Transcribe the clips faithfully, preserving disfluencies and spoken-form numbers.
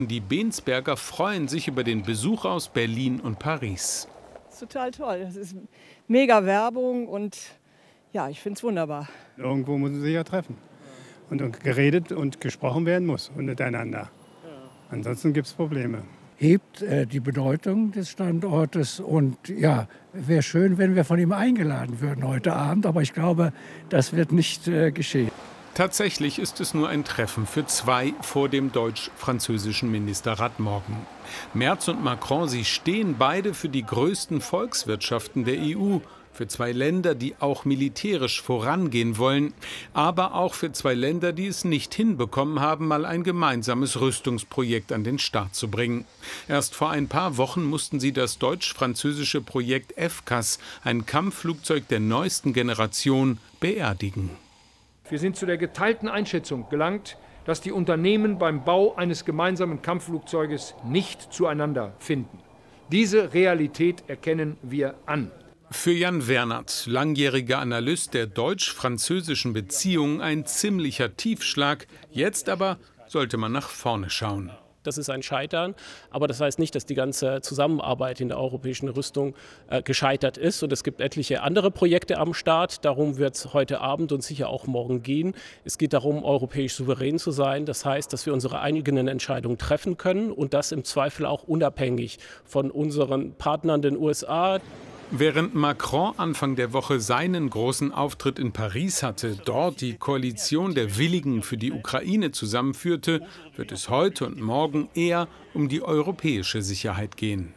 Die Bensberger freuen sich über den Besuch aus Berlin und Paris. Das ist total toll. Das ist mega Werbung und ja, ich finde es wunderbar. Irgendwo muss man sich ja treffen. Und geredet und gesprochen werden muss miteinander. Ansonsten gibt es Probleme. Hebt äh, die Bedeutung des Standortes und ja, wäre schön, wenn wir von ihm eingeladen würden heute Abend, aber ich glaube, das wird nicht äh, geschehen. Tatsächlich ist es nur ein Treffen für zwei vor dem deutsch-französischen Ministerrat morgen. Merz und Macron, sie stehen beide für die größten Volkswirtschaften der E U, für zwei Länder, die auch militärisch vorangehen wollen, aber auch für zwei Länder, die es nicht hinbekommen haben, mal ein gemeinsames Rüstungsprojekt an den Start zu bringen. Erst vor ein paar Wochen mussten sie das deutsch-französische Projekt F C A S, ein Kampfflugzeug der neuesten Generation, beerdigen. Wir sind zu der geteilten Einschätzung gelangt, dass die Unternehmen beim Bau eines gemeinsamen Kampfflugzeuges nicht zueinander finden. Diese Realität erkennen wir an. Für Jan Wernert, langjähriger Analyst der deutsch-französischen Beziehungen, ein ziemlicher Tiefschlag. Jetzt aber sollte man nach vorne schauen. Das ist ein Scheitern, aber das heißt nicht, dass die ganze Zusammenarbeit in der europäischen Rüstung äh, gescheitert ist. Und es gibt etliche andere Projekte am Start. Darum wird es heute Abend und sicher auch morgen gehen. Es geht darum, europäisch souverän zu sein. Das heißt, dass wir unsere eigenen Entscheidungen treffen können und das im Zweifel auch unabhängig von unseren Partnern, den U S A. Während Macron Anfang der Woche seinen großen Auftritt in Paris hatte, dort die Koalition der Willigen für die Ukraine zusammenführte, wird es heute und morgen eher um die europäische Sicherheit gehen.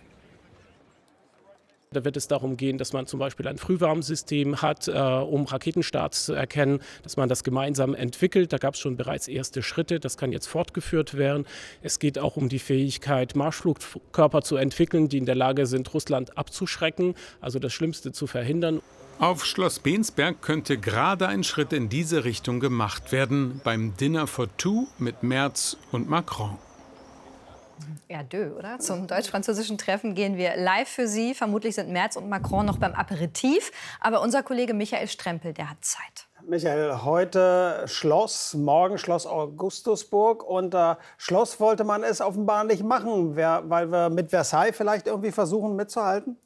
Da wird es darum gehen, dass man zum Beispiel ein Frühwarnsystem hat, äh, um Raketenstarts zu erkennen, dass man das gemeinsam entwickelt. Da gab es schon bereits erste Schritte, das kann jetzt fortgeführt werden. Es geht auch um die Fähigkeit, Marschflugkörper zu entwickeln, die in der Lage sind, Russland abzuschrecken, also das Schlimmste zu verhindern. Auf Schloss Bensberg könnte gerade ein Schritt in diese Richtung gemacht werden, beim Dinner for Two mit Merz und Macron. Ja, dö, oder? Zum deutsch-französischen Treffen gehen wir live für Sie. Vermutlich sind Merz und Macron noch beim Aperitif. Aber unser Kollege Michael Strempel, der hat Zeit. Michael, heute Schloss, morgen Schloss Augustusburg. Und äh, Schloss wollte man es offenbar nicht machen, weil wir mit Versailles vielleicht irgendwie versuchen mitzuhalten?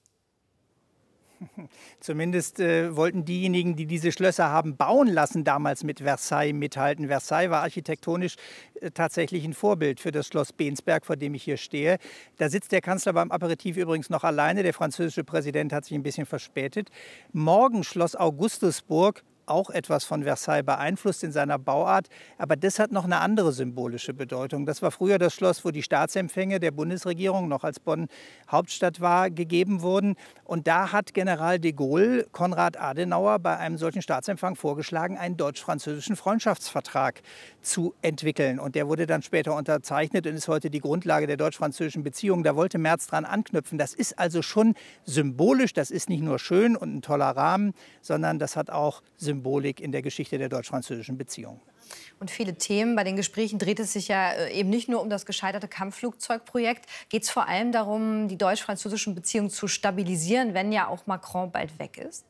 Zumindest äh, wollten diejenigen, die diese Schlösser haben bauen lassen, damals mit Versailles mithalten. Versailles war architektonisch äh, tatsächlich ein Vorbild für das Schloss Bensberg, vor dem ich hier stehe. Da sitzt der Kanzler beim Aperitif übrigens noch alleine. Der französische Präsident hat sich ein bisschen verspätet. Morgen Schloss Augustusburg. Auch etwas von Versailles beeinflusst in seiner Bauart. Aber das hat noch eine andere symbolische Bedeutung. Das war früher das Schloss, wo die Staatsempfänge der Bundesregierung, noch als Bonn Hauptstadt war, gegeben wurden. Und da hat General de Gaulle Konrad Adenauer bei einem solchen Staatsempfang vorgeschlagen, einen deutsch-französischen Freundschaftsvertrag zu entwickeln. Und der wurde dann später unterzeichnet und ist heute die Grundlage der deutsch-französischen Beziehungen. Da wollte Merz dran anknüpfen. Das ist also schon symbolisch. Das ist nicht nur schön und ein toller Rahmen, sondern das hat auch Symbolik. Symbolik in der Geschichte der deutsch-französischen Beziehungen. Und viele Themen. Bei den Gesprächen dreht es sich ja eben nicht nur um das gescheiterte Kampfflugzeugprojekt. Geht es vor allem darum, die deutsch-französischen Beziehungen zu stabilisieren, wenn ja auch Macron bald weg ist?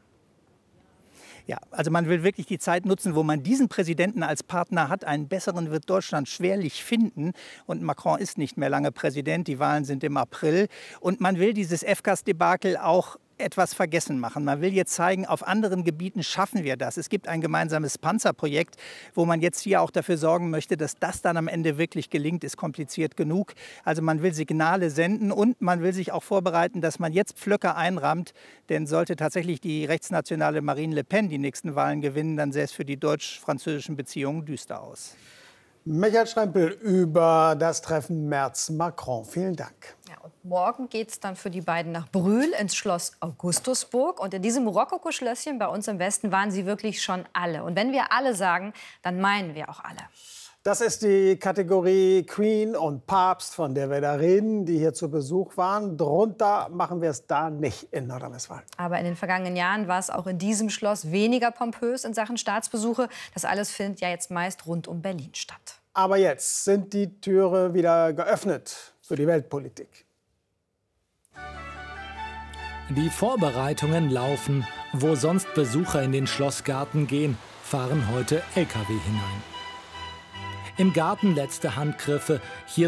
Ja, also man will wirklich die Zeit nutzen, wo man diesen Präsidenten als Partner hat. Einen besseren wird Deutschland schwerlich finden. Und Macron ist nicht mehr lange Präsident. Die Wahlen sind im April. Und man will dieses F C A S-Debakel auch etwas vergessen machen. Man will jetzt zeigen, auf anderen Gebieten schaffen wir das. Es gibt ein gemeinsames Panzerprojekt, wo man jetzt hier auch dafür sorgen möchte, dass das dann am Ende wirklich gelingt, ist kompliziert genug. Also man will Signale senden und man will sich auch vorbereiten, dass man jetzt Pflöcke einrammt. Denn sollte tatsächlich die rechtsnationale Marine Le Pen die nächsten Wahlen gewinnen, dann sähe es für die deutsch-französischen Beziehungen düster aus. Michael Strempel über das Treffen Merz-Macron. Vielen Dank. Ja, und morgen geht es dann für die beiden nach Brühl ins Schloss Augustusburg. Und in diesem Rokoko-Schlösschen bei uns im Westen waren sie wirklich schon alle. Und wenn wir alle sagen, dann meinen wir auch alle. Das ist die Kategorie Queen und Papst, von der wir da reden, die hier zu Besuch waren. Drunter machen wir es da nicht in Nordrhein-Westfalen. Aber in den vergangenen Jahren war es auch in diesem Schloss weniger pompös in Sachen Staatsbesuche. Das alles findet ja jetzt meist rund um Berlin statt. Aber jetzt sind die Türe wieder geöffnet für die Weltpolitik. Die Vorbereitungen laufen. Wo sonst Besucher in den Schlossgarten gehen, fahren heute L K W hinein. Im Garten letzte Handgriffe. Hier